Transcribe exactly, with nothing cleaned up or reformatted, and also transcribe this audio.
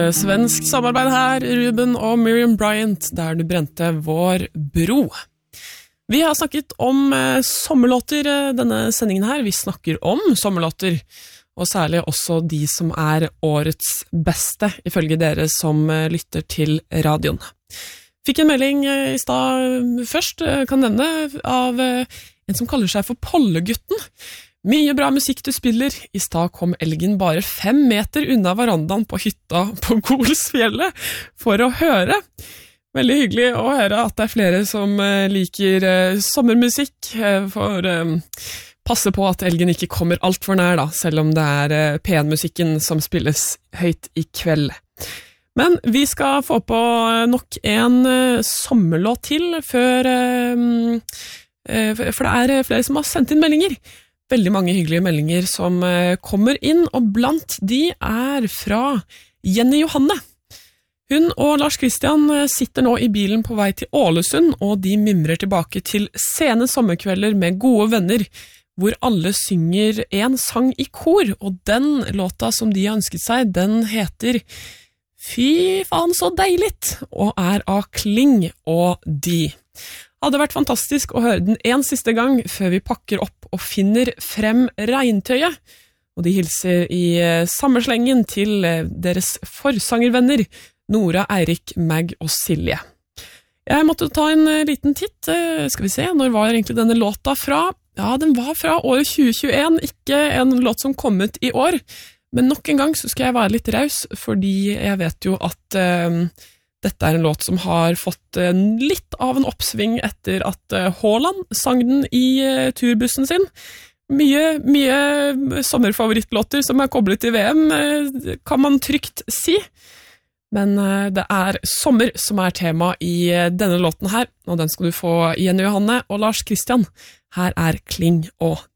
Svensk samarbeid her, Ruben og Miriam Bryant, der du brente vår bro. Vi har snakket om eh, sommerlåter denne sendingen her. Vi snakker om sommerlåter, og særlig også de som er årets beste, ifølge dere som eh, lytter til radioen. Fikk en melding eh, i stad først, eh, kan nevne, av eh, en som kaller seg for Pollegutten. Mye bra musikk du spiller. I stad kom elgen bare fem meter unna verandaen på hytta på Golsfjellet for å høre. Veldig hyggelig å høre at det er flere som liker eh, sommermusikk, eh, for eh, passe på at elgen ikke kommer alt for nær da, selv om det er eh, pen-musikken som spilles høyt i kveld. Men vi skal få på nok en eh, sommerlåt til før, eh, eh, for det er flere som har sendt inn meldinger. Veldig mange hyggelige meldinger som kommer inn, og blant de er fra Jenny Johanne. Hun og Lars Christian sitter nå i bilen på vei til Ålesund, og de mimrer tilbake til sene sommerkvelder med gode venner, hvor alle synger en sang i kor, og den låta som de har ønsket seg, den heter Fy faen så deiligt, og er av Kling og de. Hadde vært fantastisk å høre den en siste gang før vi pakker opp og finner frem regntøyet, og de hilser i samme slengen til deres forsangervenner Nora, Eirik, Mag og Silje. Jeg måtte ta en liten titt, skal vi se, når var egentlig denne låta fra? Ja, den var fra året tjue tjueen, ikke en låt som kom ut i år, men nok en gang så skal jeg være litt raus, fordi jeg vet jo at uh, dette er en låt som har fått uh, litt av en oppsving etter at uh, Haaland sang den i uh, turbussen sin. Mye, mye sommerfavorittlåter som er koblet til V M, uh, kan man trygt si. Men uh, det er sommer som er tema i uh, denne låten her, og den skal du få Jenny Johanne og Lars Christian. Her er Kling og